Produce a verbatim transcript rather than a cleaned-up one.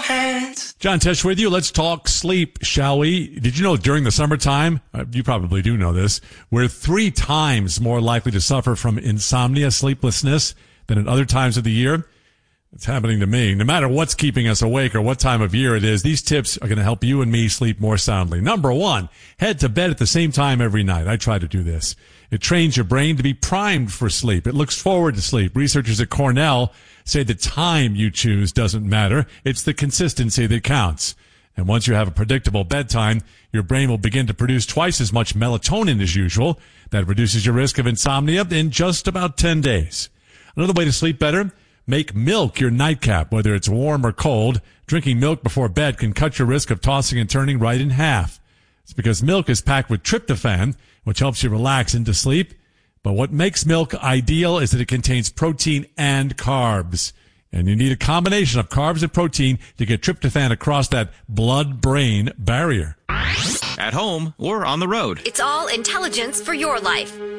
hands. John Tesh with you. Let's talk sleep, shall we? Did you know during the summertime, uh, you probably do know this, we're three times more likely to suffer from insomnia, sleeplessness, than at other times of the year? It's happening to me. No matter what's keeping us awake or what time of year it is, these tips are going to help you and me sleep more soundly. Number one, head to bed at the same time every night. I try to do this. It trains your brain to be primed for sleep. It looks forward to sleep. Researchers at Cornell say the time you choose doesn't matter. It's the consistency that counts. And once you have a predictable bedtime, your brain will begin to produce twice as much melatonin as usual. That reduces your risk of insomnia in just about ten days. Another way to sleep better, make milk your nightcap, whether it's warm or cold. Drinking milk before bed can cut your risk of tossing and turning right in half. It's because milk is packed with tryptophan, which helps you relax into sleep. But what makes milk ideal is that it contains protein and carbs. And you need a combination of carbs and protein to get tryptophan across that blood-brain barrier. At home or on the road. It's all intelligence for your life.